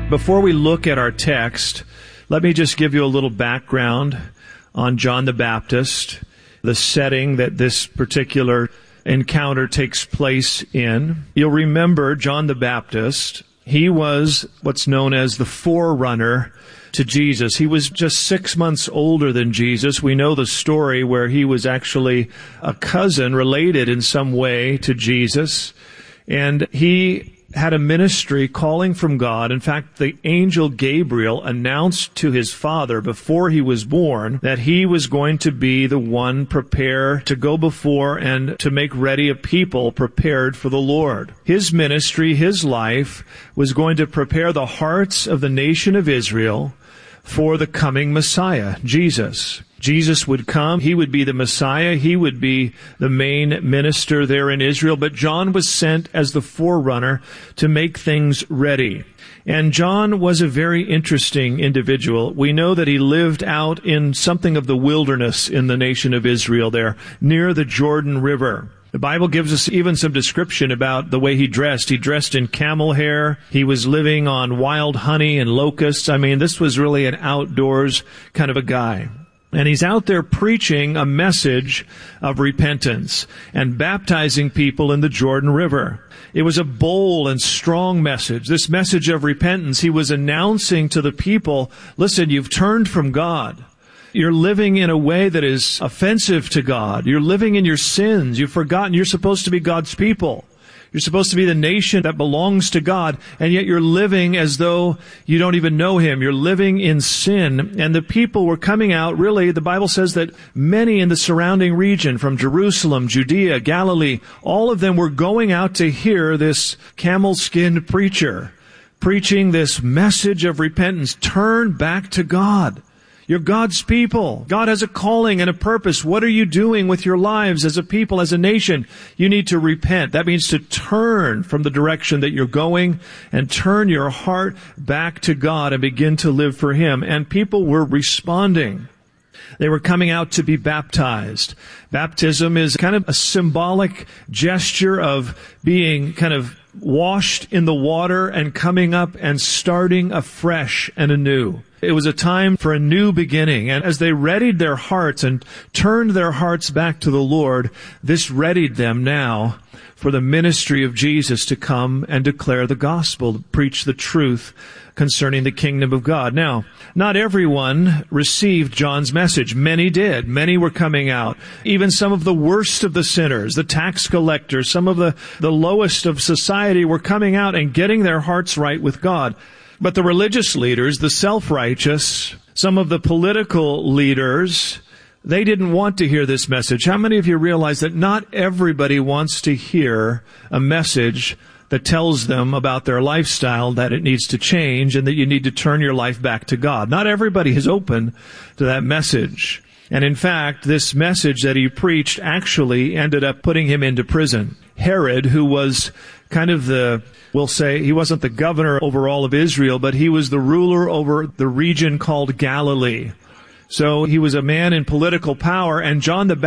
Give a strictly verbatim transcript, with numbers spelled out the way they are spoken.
Before we look at our text, let me just give you a little background on John the Baptist, the setting that this particular encounter takes place in. You'll remember John the Baptist, he was what's known as the forerunner to Jesus. He was just six months older than Jesus. We know the story where he was actually a cousin related in some way to Jesus. And he had a ministry calling from God. In fact, the angel Gabriel announced to his father before he was born that he was going to be the one prepared to go before and to make ready a people prepared for the Lord. His ministry, his life, was going to prepare the hearts of the nation of Israel for the coming Messiah, Jesus. Jesus would come. He would be the Messiah. He would be the main minister there in Israel. But John was sent as the forerunner to make things ready. And John was a very interesting individual. We know that he lived out in something of the wilderness in the nation of Israel there, near the Jordan River. The Bible gives us even some description about the way he dressed. He dressed in camel hair. He was living on wild honey and locusts. I mean, this was really an outdoors kind of a guy. And he's out there preaching a message of repentance and baptizing people in the Jordan River. It was a bold and strong message. This message of repentance, he was announcing to the people, listen, you've turned from God. You're living in a way that is offensive to God. You're living in your sins. You've forgotten you're supposed to be God's people. You're supposed to be the nation that belongs to God, and yet you're living as though you don't even know Him. You're living in sin. And the people were coming out, really, the Bible says that many in the surrounding region, from Jerusalem, Judea, Galilee, all of them were going out to hear this camel-skinned preacher preaching this message of repentance. Turn back to God. You're God's people. God has a calling and a purpose. What are you doing with your lives as a people, as a nation? You need to repent. That means to turn from the direction that you're going and turn your heart back to God and begin to live for Him. And people were responding. They were coming out to be baptized. Baptism is kind of a symbolic gesture of being kind of washed in the water and coming up and starting afresh and anew. It was a time for a new beginning. And as they readied their hearts and turned their hearts back to the Lord, this readied them now for the ministry of Jesus to come and declare the gospel, to preach the truth concerning the kingdom of God. Now, not everyone received John's message. Many did. Many were coming out. Even some of the worst of the sinners, the tax collectors, some of the, the lowest of society were coming out and getting their hearts right with God. But the religious leaders, the self-righteous, some of the political leaders, they didn't want to hear this message. How many of you realize that not everybody wants to hear a message that tells them about their lifestyle, that it needs to change, and that you need to turn your life back to God? Not everybody is open to that message. And in fact, this message that he preached actually ended up putting him into prison. Herod, who was kind of the, we'll say, he wasn't the governor over all of Israel, but he was the ruler over the region called Galilee. So he was a man in political power, and John the